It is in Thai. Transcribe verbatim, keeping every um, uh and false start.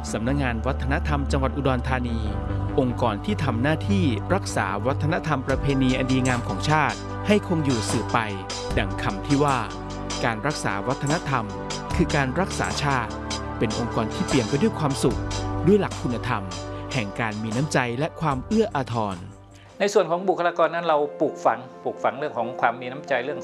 สำนักงานวัฒนธรรมจังหวัดอุดรธานี องค์กรที่ทำหน้าที่รักษาวัฒนธรรมประเพณีอันดีงามของชาติให้คงอยู่สืบไป ดังคำที่ว่าการรักษาวัฒนธรรมคือการรักษาชาติเป็นองค์กรที่เปี่ยมไปด้วยความสุขด้วยหลักคุณธรรมแห่งการมีน้ำใจและความเอื้ออาทรในส่วนของบุคลากรนั้นเราปลูกฝังปลูกฝังเรื่องของความมีน้ำใจเรื่อง